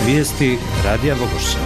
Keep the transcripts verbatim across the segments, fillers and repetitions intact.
Vijesti Radija Bogoša.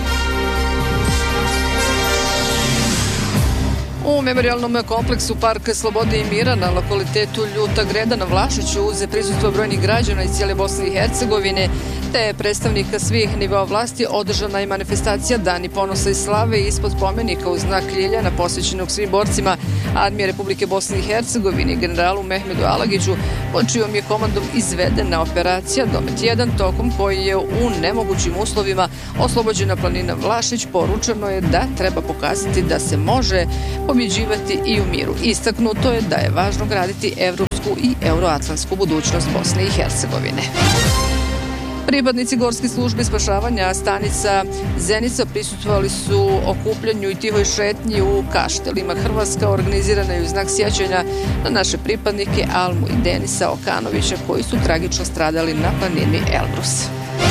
U memorijalnom kompleksu Park Slobode i mira na lokalitetu Ljuta Greda na Vlašiću uz prisustvo brojnih građana iz cijele Bosne i Hercegovine te predstavnika svih nivoa vlasti održana je manifestacija Dani ponosa i slave ispod spomenika uz znak Ljiljana posvećenog svim borcima Armije Republike Bosne i Hercegovine generalu Mehmedu Alagiću, pod čijom je komandom izvedena operacija Domet jedan, tokom koji je u nemogućim uslovima oslobođena planina Vlašić. Poručeno je da treba pokazati da se može pobjeđivati i u miru. Istaknuto je da je važno graditi evropsku i euroatlantsku budućnost Bosne i Hercegovine. Pripadnici gorske službe spašavanja stanica Zenica prisustvovali su okupljanju i tihoj šetnji u Kaštelima. Hrvatska organizirana je u znak sjećanja na naše pripadnike Almu i Denisa Okanovića koji su tragično stradali na planini Elbrus.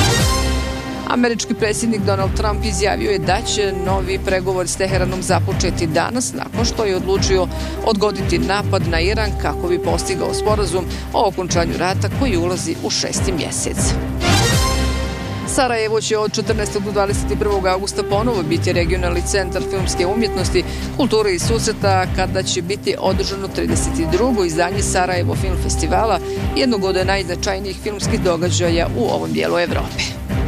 Američki predsjednik Donald Trump izjavio je da će novi pregovor s Teheranom započeti danas nakon što je odlučio odgoditi napad na Iran kako bi postigao sporazum o okončanju rata koji ulazi u šesti mjesec. Sarajevo će od četrnaestog do dvadeset prvog augusta ponovo biti regionalni centar filmske umjetnosti, kulture i susreta kada će biti održano trideset drugo izdanje Sarajevo Film Festivala, jednog od najznačajnijih filmskih događaja u ovom dijelu Evrope.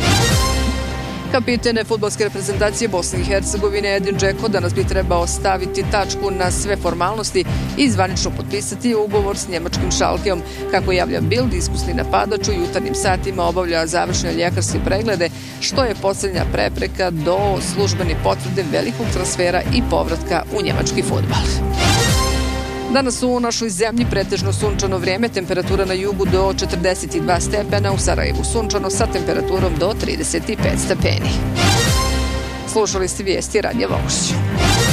Kapiten fudbalske reprezentacije Bosne i Hercegovine Edin Džeko danas bi trebao staviti tačku na sve formalnosti i zvanično potpisati ugovor s njemačkim Schalkeom. Kako javlja Bild, iskusni napadač u jutarnjim satima obavlja završne ljekarske preglede, što je posljednja prepreka do službene potvrde velikog transfera i povratka u njemački fudbal. Danas u našoj zemlji pretežno sunčano vrijeme, temperatura na jugu do četrdeset dva stepena, u Sarajevu sunčano sa temperaturom do trideset pet stepeni. Slušali ste vijesti Radija Bogoša.